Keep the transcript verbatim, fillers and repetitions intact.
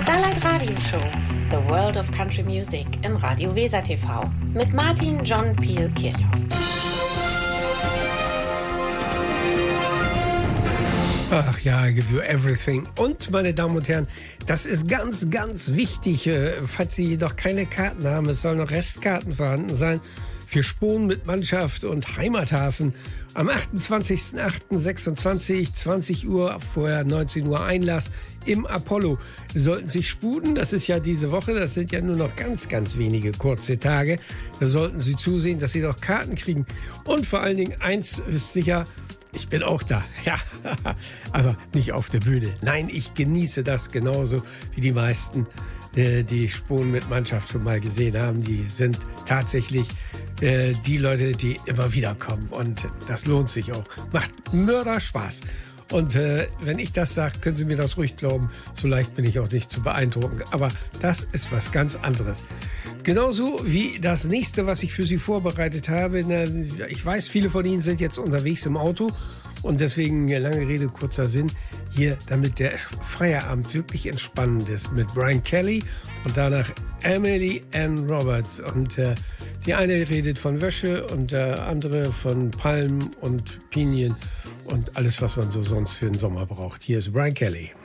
Starlight Radio Show, The World of Country Music im Radio Weser T V mit Martin John Peel Kirchhoff. Ach ja, I give you everything. Und, meine Damen und Herren, das ist ganz, ganz wichtig, äh, falls Sie noch keine Karten haben, es sollen noch Restkarten vorhanden sein für Spohn mit Mannschaft und Heimathafen. Am achtundzwanzigsten achten sechsundzwanzig, zwanzig Uhr, vorher neunzehn Uhr Einlass im Apollo. Sie sollten sich sputen, das ist ja diese Woche, das sind ja nur noch ganz, ganz wenige kurze Tage. Da sollten Sie zusehen, dass Sie noch Karten kriegen. Und vor allen Dingen, eins ist sicher, ich bin auch da, ja, aber nicht auf der Bühne. Nein, ich genieße das genauso wie die meisten, äh, die Spohn mit Mannschaft schon mal gesehen haben. Die sind tatsächlich äh, die Leute, die immer wieder kommen. Und das lohnt sich auch. Macht Mörderspaß. Und äh, wenn ich das sage, können Sie mir das ruhig glauben. So leicht bin ich auch nicht zu beeindrucken. Aber das ist was ganz anderes. Genauso wie das nächste, was ich für Sie vorbereitet habe. Ich weiß, viele von Ihnen sind jetzt unterwegs im Auto. Und deswegen, lange Rede, kurzer Sinn, hier, damit der Feierabend wirklich entspannend ist, mit Brian Kelly und danach Emily Ann Roberts. Und äh, die eine redet von Wäsche und der andere von Palmen und Pinien und alles, was man so sonst für den Sommer braucht. Hier ist Brian Kelly.